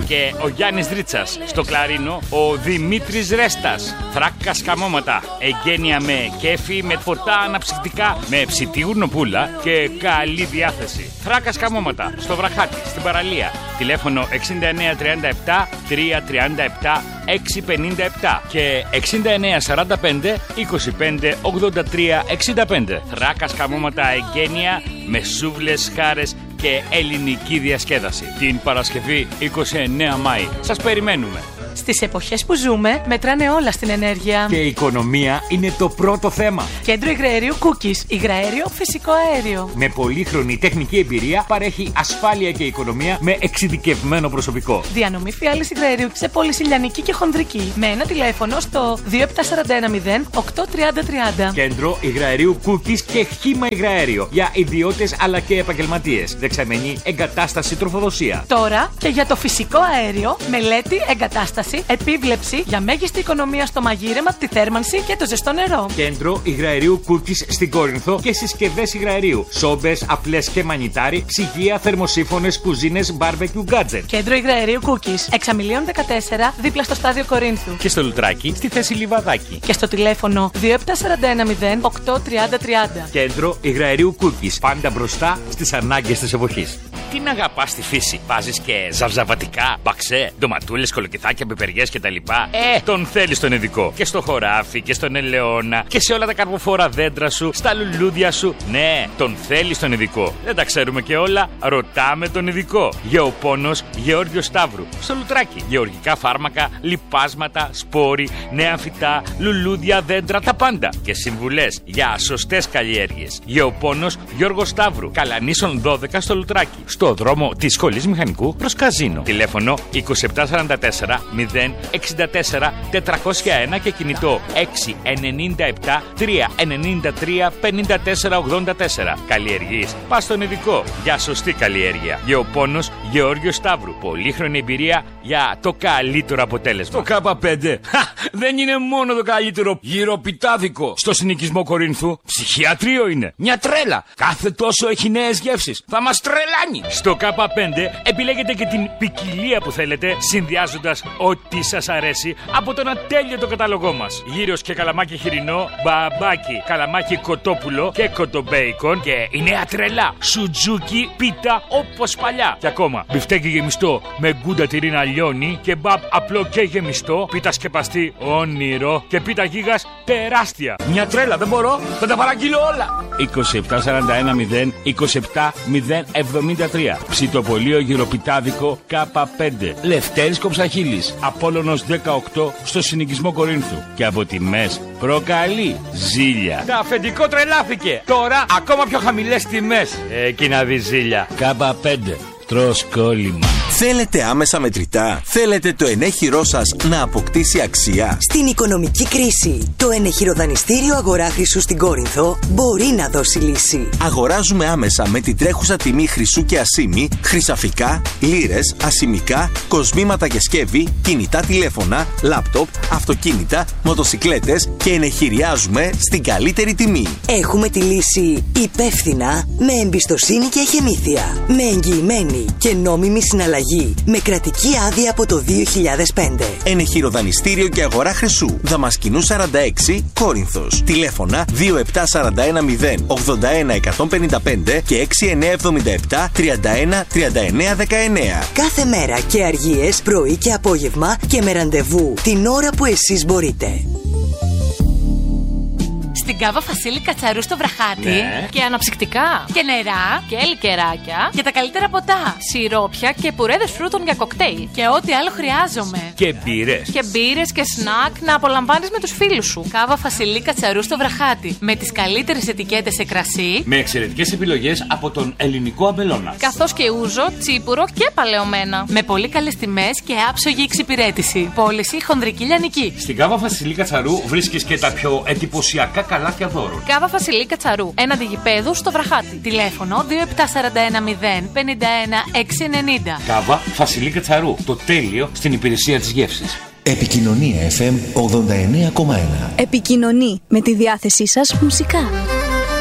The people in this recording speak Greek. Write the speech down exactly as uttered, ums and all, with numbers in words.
και ο Γιάννης Ρίτσας. Στο κλαρίνο ο Δημήτρης Ρέστας. Θράκα σκαμώματα. Εγγένεια με κέφι, με ποτά αναψυκτικά, με ψητιούρνο πουλα και καλή διάθεση. Θράκα σκαμώματα. Στο Βραχάτι, στην παραλία. Τηλέφωνο εξήντα εννέα τριάντα επτά τριακόσια τριάντα επτά εξακόσια πενήντα επτά και εξήντα εννέα σαράντα πέντε είκοσι πέντε ογδόντα τρία εξήντα πέντε. Θράκα σκαμώματα εγγένεια με σούβλες, χάρες και ελληνική διασκέδαση. Την Παρασκευή είκοσι εννέα Μάη. Σας περιμένουμε. Στις εποχές που ζούμε, μετράνε όλα στην ενέργεια. Και η οικονομία είναι το πρώτο θέμα. Κέντρο Υγραερίου Cookies. Υγραέριο, φυσικό αέριο. Με πολύχρονη τεχνική εμπειρία παρέχει ασφάλεια και οικονομία με εξειδικευμένο προσωπικό. Διανομή φιάλης υγραερίου σε πώληση λιανική και χονδρική. Με ένα τηλέφωνο στο δύο επτά τέσσερα ένα μηδέν οκτώ τριάντα τριάντα. Κέντρο Υγραερίου Cookies και χύμα υγραέριο για ιδιώτες αλλά και επαγγελματίες. Δεξαμενή εγκατάσταση τροφοδοσία. Τώρα και για το φυσικό αέριο, μελέτη, εγκατάσταση, επίβλεψη για μέγιστη οικονομία στο μαγείρεμα, τη θέρμανση και το ζεστό νερό. Κέντρο Υγραερίου Cookies στην Κόρινθο και συσκευές υγραερίου. Σόμπες, απλές και μανιτάρι, ψυγεία, θερμοσύφωνες, κουζίνες, barbecue gadget. Κέντρο Υγραερίου Cookies. Εξαμιλίων δεκατέσσερα, δίπλα στο στάδιο Κορίνθου. Και στο Λουτράκι, στη θέση Λιβαδάκι. Και στο τηλέφωνο δύο επτά τέσσερα ένα μηδέν οκτώ τριάντα τριάντα. Κέντρο Υγραερίου Cookies. Πάντα μπροστά στις ανάγκες της εποχής. Τι να αγαπάς στη φύση. Βάζεις και ζαρζαβατικά, μπαξέ, ντοματούλες, κολοκυθάκια, πιπεριές κτλ. Ε, τον θέλεις τον ειδικό. Και στο χωράφι και στον ελαιόνα και σε όλα τα καρποφόρα δέντρα σου, στα λουλούδια σου. Ναι, τον θέλεις τον ειδικό. Δεν τα ξέρουμε και όλα. Ρωτάμε τον ειδικό. Γεωπόνος Γεώργιο Σταύρου. Στο Λουτράκι. Γεωργικά φάρμακα, λιπάσματα, σπόροι, νέα φυτά, λουλούδια, δέντρα, τα πάντα. Και συμβουλές για σωστές καλλιέργειες. Γεωπόνος Γιώργο Σταύρου. Καλανίσων δώδεκα στο Λουτράκι. Στο δρόμο της Σχολής Μηχανικού προς Καζίνο. Τηλέφωνο είκοσι επτά σαράντα τέσσερα μηδέν εξήντα τέσσερα τετρακόσια ένα και κινητό έξι εννιά επτά τρία εννιά τρία πέντε τέσσερα ογδόντα τέσσερα. Καλλιεργείς. Πας στον ειδικό για σωστή καλλιέργεια. Γεωπόνος Γεώργιο Σταύρου. Πολύχρονη εμπειρία για το καλύτερο αποτέλεσμα. Το Κάπα πέντε δεν είναι μόνο το καλύτερο γυροπιτάδικο στο συνοικισμό Κορίνθου. Ψυχιατρίο είναι. Μια τρέλα. Κάθε τόσο έχει νέες γεύσεις. Θα μας τρελάνει. Στο Κάπα πέντε επιλέγετε και την ποικιλία που θέλετε, συνδυάζοντας ό,τι σας αρέσει από τον ατέλειωτο κατάλογό μας. Γύρος και καλαμάκι χοιρινό, μπαμπάκι, καλαμάκι κοτόπουλο και κοτομπέικον και η νέα τρελά σουτζούκι πίτα όπως παλιά. Και ακόμα μπιφτέκι γεμιστό με γκούντα τυρίνα λιώνει, κεμπάπ απλό και γεμιστό, πίτα σκεπαστή όνειρο και πίτα γίγας τεράστια. Μια τρέλα, δεν μπορώ, θα τα παραγγείλω όλα. είκοσι επτά σαράντα ένα μηδέν είκοσι επτά μηδέν εβδομήντα τρία. Ψητοπολείο γυροπιτάδικο Κάπα πέντε. Λευτέρης Κοψαχίλης. Απόλλωνος δεκαοκτώ στο συνοικισμό Κορίνθου. Και από τιμές προκαλεί ζήλια. Τα αφεντικό τρελάθηκε. Τώρα ακόμα πιο χαμηλές τιμές. Εκεί να δει ζήλια. Κάπα πέντε. Τρως κόλλημα. Θέλετε άμεσα μετρητά? Θέλετε το ενέχειρό σας να αποκτήσει αξία? Στην οικονομική κρίση, το ενεχειροδανιστήριο Αγορά Χρυσού στην Κόρινθο μπορεί να δώσει λύση. Αγοράζουμε άμεσα με την τρέχουσα τιμή χρυσού και ασήμι, χρυσαφικά, λίρες, ασημικά, κοσμήματα και σκεύη, κινητά τηλέφωνα, λάπτοπ, αυτοκίνητα, μοτοσικλέτες και ενεχειριάζουμε στην καλύτερη τιμή. Έχουμε τη λύση υπεύθυνα, με εμπιστοσύνη και εχεμήθεια. Με εγγυημένη και νόμιμη συναλλαγή. Με κρατική άδεια από το δύο χιλιάδες πέντε. Ενεχειροδανιστήριο και Αγορά Χρυσού. Δαμασκηνού σαράντα έξι, Κόρινθος. Τηλέφωνα δύο επτά τέσσερα ένα μηδέν ογδόντα ένα εκατόν πενήντα πέντε και έξι εννιά εβδομήντα επτά τριάντα ένα τριάντα εννέα δεκαεννέα. Κάθε μέρα και αργίες, πρωί και απόγευμα και με ραντεβού την ώρα που εσείς μπορείτε. Στην Κάβα Φασίλη Κατσαρού στο Βραχάτι. Ναι. Και αναψυκτικά. Και νερά. Και λικεράκια. Και τα καλύτερα ποτά. Σιρόπια και πουρέδες φρούτων για κοκτέιλ. Και ό,τι άλλο χρειάζομαι. Και μπύρες. Και μπύρες και σνακ να απολαμβάνεις με τους φίλους σου. Κάβα Φασίλη Κατσαρού στο Βραχάτι. Με τις καλύτερες ετικέτες σε κρασί. Με εξαιρετικές επιλογές από τον ελληνικό αμπελώνα. Καθώς και ούζο, τσίπουρο και παλαιωμένα. Με πολύ καλές τιμές και άψογη εξυπηρέτηση. Πώληση χονδρική λιανική. Στην Κάβα Φασίλη Κατσαρού βρίσκεις και τα πιο εντυπωσιακά καλάθια δώρων. Κάβα Φασιλή Κατσαρού, έναντι γηπέδου στο Βραχάτι. Τηλέφωνο δύο επτά τέσσερα ένα μηδέν πενήντα ένα εξακόσια ενενήντα. Κάβα Φασιλή Κατσαρού, το τέλειο στην υπηρεσία της γεύσης. Επικοινωνία εφ εμ ογδόντα εννέα κόμμα ένα. Επικοινωνεί με τη διάθεσή σας μουσικά.